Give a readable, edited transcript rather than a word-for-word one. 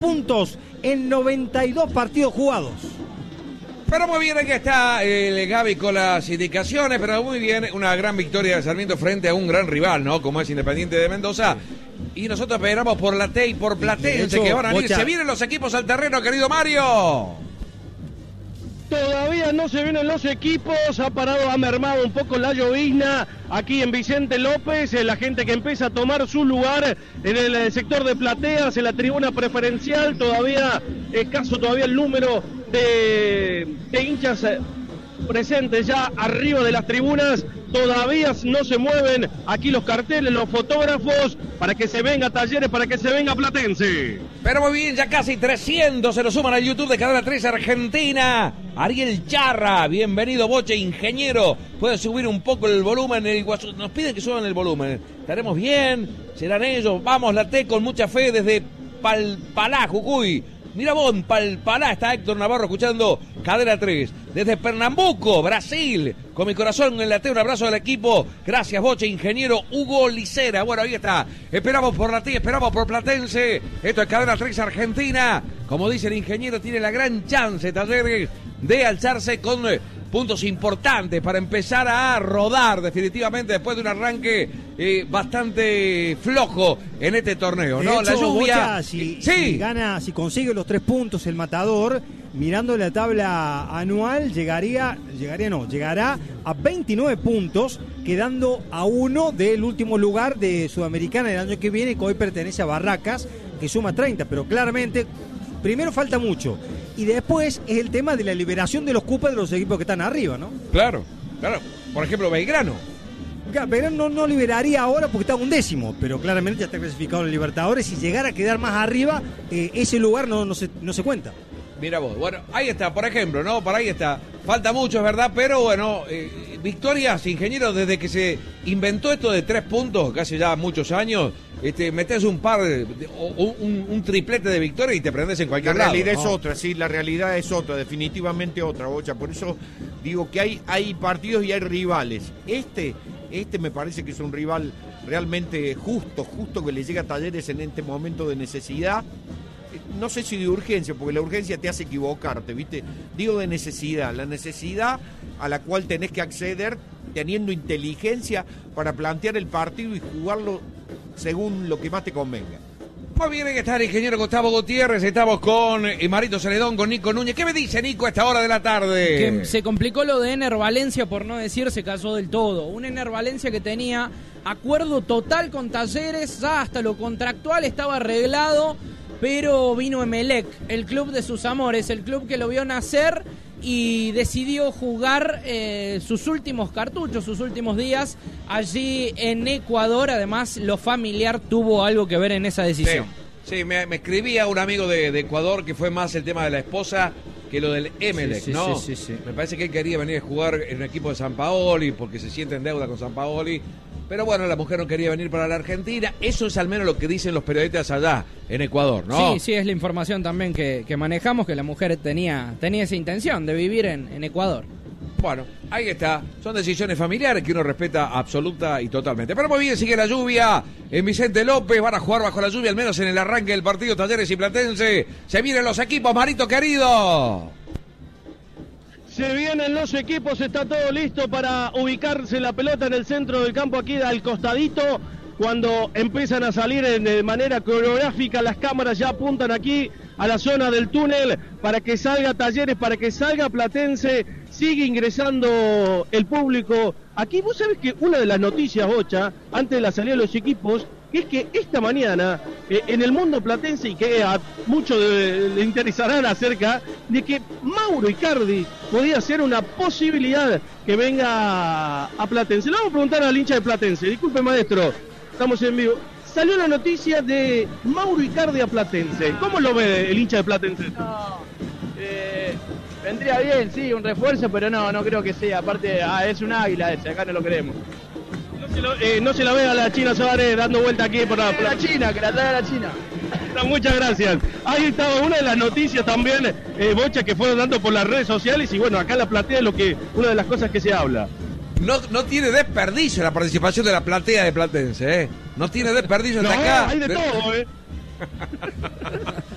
puntos en 92 partidos jugados. Pero muy bien, aquí está el Gaby con las indicaciones, pero muy bien, una gran victoria de Sarmiento frente a un gran rival, ¿no? Como es Independiente de Mendoza. Y nosotros esperamos por la T y por Platense, que van a venir. Se vienen los equipos al terreno, querido Mario. Todavía no se vienen los equipos, ha mermado un poco la llovizna aquí en Vicente López, la gente que empieza a tomar su lugar en el sector de plateas, en la tribuna preferencial, todavía escaso el número de hinchas presentes ya arriba de las tribunas. Todavía no se mueven aquí los carteles, los fotógrafos, para que se venga Talleres, para que se venga Platense. Pero muy bien, ya casi 300 se nos suman al YouTube de Cadena 3 Argentina. Ariel Charra, bienvenido Boche, ingeniero. Puede subir un poco el volumen, nos piden que suban el volumen. Estaremos bien, serán ellos. Vamos, la T con mucha fe desde Palpalá, Jujuy. Mira vos, Palpalá está Héctor Navarro escuchando Cadena 3. Desde Pernambuco, Brasil, con mi corazón en la T, un abrazo al equipo. Gracias, Boche, ingeniero Hugo Licera. Bueno, ahí está. Esperamos por la T, esperamos por Platense. Esto es Cadena 3 Argentina. Como dice el ingeniero, tiene la gran chance, Talleres, de alzarse con puntos importantes para empezar a rodar definitivamente después de un arranque bastante flojo en este torneo, ¿no? De hecho, la lluvia. Bocha, si gana, si consigue los 3 puntos el Matador, mirando la tabla anual, llegará a 29 puntos, quedando a 1 del último lugar de Sudamericana el año que viene, que hoy pertenece a Barracas, que suma 30, pero claramente primero falta mucho. Y después es el tema de la liberación de los cupos de los equipos que están arriba, ¿no? Claro. Por ejemplo, Belgrano. Belgrano no liberaría ahora porque está 11º, pero claramente ya está clasificado en Libertadores. Si llegara a quedar más arriba, ese lugar no se cuenta. Mira vos, bueno, ahí está, por ejemplo, ¿no? Por ahí está. Falta mucho, es verdad, pero bueno, victorias, ingeniero, desde que se inventó esto de 3 puntos, casi ya muchos años, metés un par, un triplete de victorias y te prendés en cualquier lado. La realidad es otra, sí, la realidad es otra, definitivamente otra, Bocha. Por eso digo que hay partidos y hay rivales. Este me parece que es un rival realmente justo que le llega a Talleres en este momento de necesidad. No sé si de urgencia, porque la urgencia te hace equivocarte, ¿viste? Digo de necesidad, la necesidad a la cual tenés que acceder teniendo inteligencia para plantear el partido y jugarlo según lo que más te convenga. Muy bien, que está el ingeniero Gustavo Gutiérrez, estamos con Marito Celedón, con Nico Núñez. ¿Qué me dice Nico a esta hora de la tarde? Que se complicó lo de Ener Valencia, por no decir se casó del todo. Un Ener Valencia que tenía acuerdo total con Talleres, ya hasta lo contractual estaba arreglado, pero vino Emelec, el club de sus amores, el club que lo vio nacer y decidió jugar sus últimos cartuchos, sus últimos días allí en Ecuador. Además, lo familiar tuvo algo que ver en esa decisión. Sí, me escribía un amigo de Ecuador que fue más el tema de la esposa que lo del Emelec, ¿no? Sí. Me parece que él quería venir a jugar en un equipo de Sampaoli porque se siente en deuda con Sampaoli. Pero bueno, la mujer no quería venir para la Argentina. Eso es al menos lo que dicen los periodistas allá en Ecuador, ¿no? Sí, es la información también que manejamos, que la mujer tenía esa intención de vivir en Ecuador. Bueno, ahí está. Son decisiones familiares que uno respeta absoluta y totalmente. Pero muy bien, sigue la lluvia en Vicente López. Van a jugar bajo la lluvia, al menos en el arranque del partido Talleres y Platense. Se vienen los equipos, Marito querido. Se vienen los equipos, está todo listo para ubicarse la pelota en el centro del campo, aquí al costadito. Cuando empiezan a salir de manera coreográfica, las cámaras ya apuntan aquí a la zona del túnel para que salga Talleres, para que salga Platense. Sigue ingresando el público. Aquí vos sabés que una de las noticias, Bocha, antes de la salida de los equipos, es que esta mañana en el mundo platense, y que a muchos le interesarán acerca de que Mauro Icardi podía ser una posibilidad que venga a Platense. Le vamos a preguntar al hincha de Platense. Disculpe, maestro, estamos en vivo. Salió la noticia de Mauro Icardi a Platense. ¿Cómo lo ve el hincha de Platense? No, vendría bien, sí, un refuerzo, pero no creo que sea. Aparte, es un águila ese, acá no lo queremos. No se la ve a la China Suárez dando vuelta aquí por la China, que la trae a la China. No, muchas gracias. Ahí estaba una de las noticias también, Bocha, que fueron dando por las redes sociales, y bueno, acá la platea es una de las cosas que se habla. No tiene desperdicio la participación de la platea de Platense, ¿eh? No tiene desperdicio hasta acá. Hay de todo,